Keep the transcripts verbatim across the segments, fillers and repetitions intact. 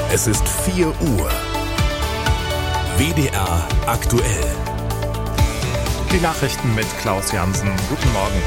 Es ist vier Uhr. W D R aktuell. Die Nachrichten mit Klaus Jansen. Guten Morgen.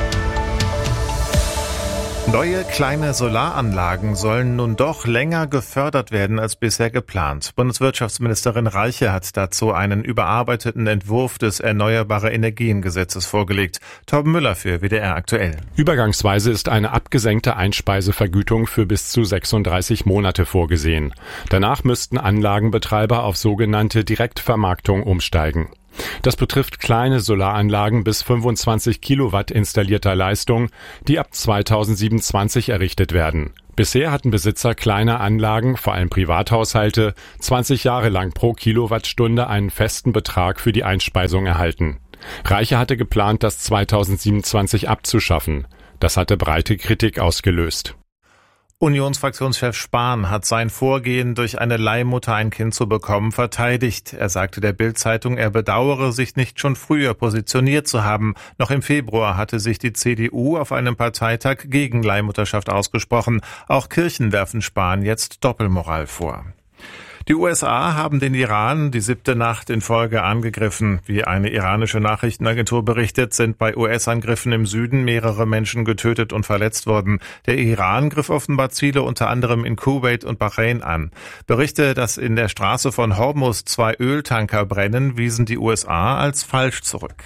Neue kleine Solaranlagen sollen nun doch länger gefördert werden als bisher geplant. Bundeswirtschaftsministerin Reiche hat dazu einen überarbeiteten Entwurf des Erneuerbare-Energien-Gesetzes vorgelegt. Torben Müller für W D R aktuell. Übergangsweise ist eine abgesenkte Einspeisevergütung für bis zu sechsunddreißig Monate vorgesehen. Danach müssten Anlagenbetreiber auf sogenannte Direktvermarktung umsteigen. Das betrifft kleine Solaranlagen bis fünfundzwanzig Kilowatt installierter Leistung, die ab zweitausendsiebenundzwanzig errichtet werden. Bisher hatten Besitzer kleiner Anlagen, vor allem Privathaushalte, zwanzig Jahre lang pro Kilowattstunde einen festen Betrag für die Einspeisung erhalten. Reiche hatte geplant, das zweitausendsiebenundzwanzig abzuschaffen. Das hatte breite Kritik ausgelöst. Unionsfraktionschef Spahn hat sein Vorgehen, durch eine Leihmutter ein Kind zu bekommen, verteidigt. Er sagte der Bild-Zeitung, er bedauere, sich nicht schon früher positioniert zu haben. Noch im Februar hatte sich die C D U auf einem Parteitag gegen Leihmutterschaft ausgesprochen. Auch Kirchen werfen Spahn jetzt Doppelmoral vor. Die U S A haben den Iran die siebte Nacht in Folge angegriffen. Wie eine iranische Nachrichtenagentur berichtet, sind bei U S-Angriffen im Süden mehrere Menschen getötet und verletzt worden. Der Iran griff offenbar Ziele unter anderem in Kuwait und Bahrain an. Berichte, dass in der Straße von Hormuz zwei Öltanker brennen, wiesen die U S A als falsch zurück.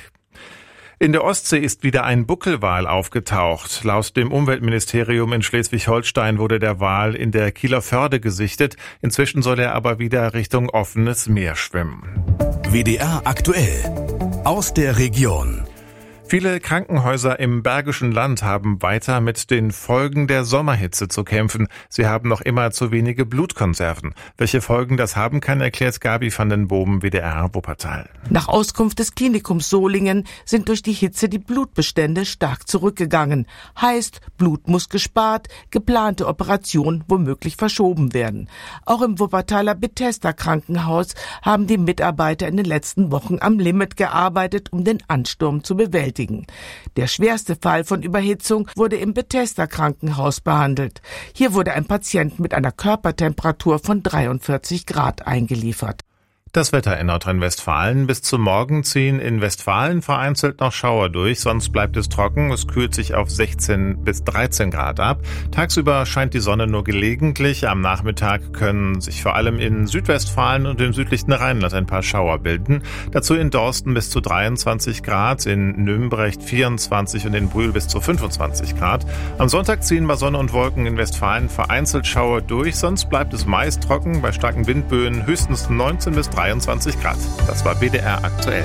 In der Ostsee ist wieder ein Buckelwal aufgetaucht. Laut dem Umweltministerium in Schleswig-Holstein wurde der Wal in der Kieler Förde gesichtet. Inzwischen soll er aber wieder Richtung offenes Meer schwimmen. W D R aktuell. Aus der Region. Viele Krankenhäuser im Bergischen Land haben weiter mit den Folgen der Sommerhitze zu kämpfen. Sie haben noch immer zu wenige Blutkonserven. Welche Folgen das haben kann, erklärt Gabi van den Boom, W D R Wuppertal. Nach Auskunft des Klinikums Solingen sind durch die Hitze die Blutbestände stark zurückgegangen. Heißt, Blut muss gespart, geplante Operationen womöglich verschoben werden. Auch im Wuppertaler Bethesda Krankenhaus haben die Mitarbeiter in den letzten Wochen am Limit gearbeitet, um den Ansturm zu bewältigen. Der schwerste Fall von Überhitzung wurde im Bethesda Krankenhaus behandelt. Hier wurde ein Patient mit einer Körpertemperatur von dreiundvierzig Grad eingeliefert. Das Wetter in Nordrhein-Westfalen. Bis zum Morgen ziehen in Westfalen vereinzelt noch Schauer durch, sonst bleibt es trocken. Es kühlt sich auf sechzehn bis dreizehn Grad ab. Tagsüber scheint die Sonne nur gelegentlich. Am Nachmittag können sich vor allem in Südwestfalen und im südlichen Rheinland ein paar Schauer bilden. Dazu in Dorsten bis zu dreiundzwanzig Grad, in Nümbrecht vierundzwanzig und in Brühl bis zu fünfundzwanzig Grad. Am Sonntag ziehen bei Sonne und Wolken in Westfalen vereinzelt Schauer durch, sonst bleibt es meist trocken, bei starken Windböen höchstens neunzehn bis dreiundzwanzig Grad. Das war W D R aktuell.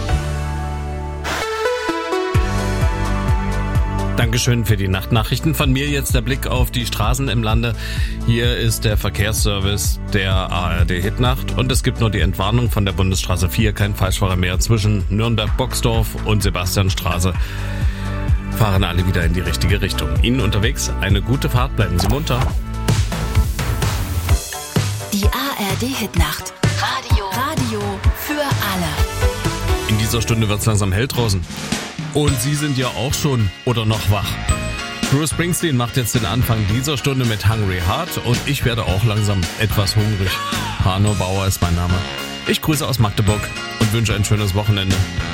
Dankeschön für die Nachtnachrichten. Von mir jetzt der Blick auf die Straßen im Lande. Hier ist der Verkehrsservice der A R D Hitnacht und es gibt nur die Entwarnung von der Bundesstraße vier, kein Falschfahrer mehr zwischen Nürnberg-Boxdorf und Sebastianstraße. Fahren alle wieder in die richtige Richtung. Ihnen unterwegs eine gute Fahrt, bleiben Sie munter. Die A R D Hitnacht. Radio. Radio für alle. In dieser Stunde wird's langsam hell draußen. Und Sie sind ja auch schon oder noch wach. Bruce Springsteen macht jetzt den Anfang dieser Stunde mit Hungry Heart und ich werde auch langsam etwas hungrig. Hanno Bauer ist mein Name. Ich grüße aus Magdeburg und wünsche ein schönes Wochenende.